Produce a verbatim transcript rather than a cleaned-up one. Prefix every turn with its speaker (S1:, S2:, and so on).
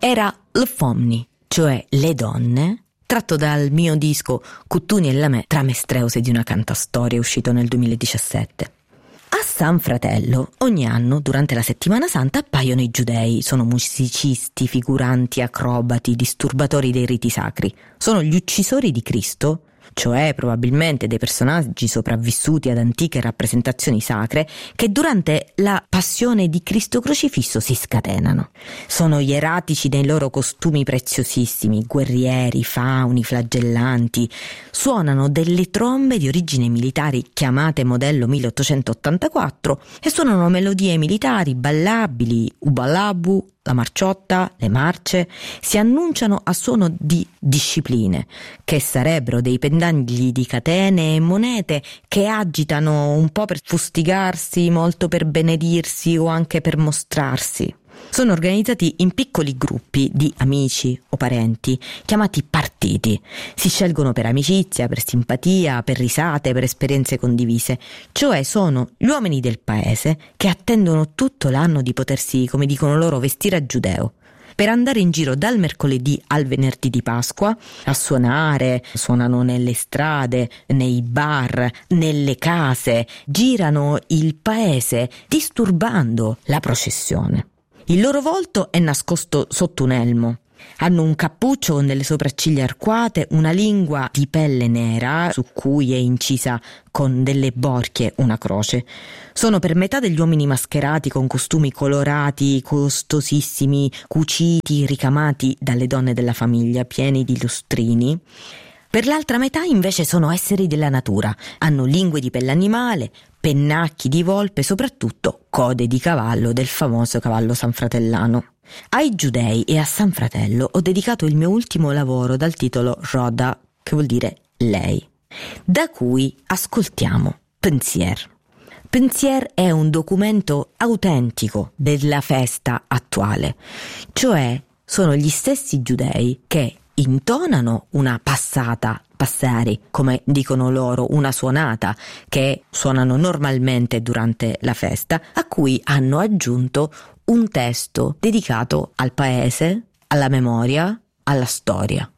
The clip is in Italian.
S1: era l'Fomni, cioè le donne, tratto dal mio disco Cuttuni e Lamè tra mestreuse di una cantastoria uscito nel duemiladiciassette. A San Fratello ogni anno durante la Settimana Santa appaiono i giudei, sono musicisti, figuranti, acrobati, disturbatori dei riti sacri, sono gli uccisori di Cristo, cioè probabilmente dei personaggi sopravvissuti ad antiche rappresentazioni sacre che durante la passione di Cristo crocifisso si scatenano. Sono ieratici nei loro costumi preziosissimi, guerrieri, fauni, flagellanti, suonano delle trombe di origine militari chiamate modello milleottocentottantaquattro e suonano melodie militari ballabili, ubalabu, la marciotta, le marce, si annunciano a suono di discipline, che sarebbero dei pendagli di catene e monete che agitano un po' per fustigarsi, molto per benedirsi o anche per mostrarsi. Sono organizzati in piccoli gruppi di amici o parenti, chiamati partiti. Si scelgono per amicizia, per simpatia, per risate, per esperienze condivise. Cioè sono gli uomini del paese che attendono tutto l'anno di potersi, come dicono loro, vestire a giudeo, per andare in giro dal mercoledì al venerdì di Pasqua a suonare, suonano nelle strade, nei bar, nelle case, girano il paese disturbando la processione. Il loro volto è nascosto sotto un elmo. Hanno un cappuccio con delle sopracciglia arcuate, una lingua di pelle nera su cui è incisa con delle borchie una croce. Sono per metà degli uomini mascherati con costumi colorati, costosissimi, cuciti, ricamati dalle donne della famiglia, pieni di lustrini. Per l'altra metà invece sono esseri della natura, hanno lingue di pelle animale, pennacchi di volpe, soprattutto code di cavallo del famoso cavallo sanfratellano. Ai giudei e a San Fratello ho dedicato il mio ultimo lavoro dal titolo Roda, che vuol dire lei, da cui ascoltiamo Pensier. Pensier è un documento autentico della festa attuale, cioè sono gli stessi giudei che intonano una passata, passari, come dicono loro, una suonata che suonano normalmente durante la festa, a cui hanno aggiunto un testo dedicato al paese, alla memoria, alla storia.